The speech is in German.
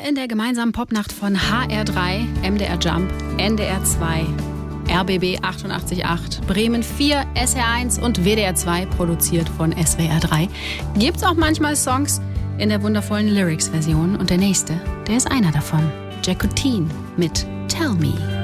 in der gemeinsamen Popnacht von HR3, MDR Jump, NDR 2, RBB 88.8, Bremen 4, SR1 und WDR 2, produziert von SWR 3. Gibt's auch manchmal Songs in der wundervollen Lyrics-Version. Und der nächste, der ist einer davon. Jacqueline mit Tell Me.